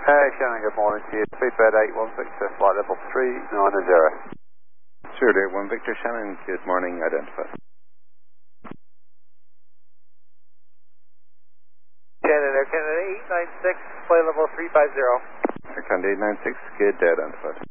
Shannon, good morning to you. Speedbird 81 Victor, flight level 390. Sure, 81 Victor, Shannon, good morning, identified. Shannon, Air Canada 896, flight level 350. Air Canada 896, good, identified.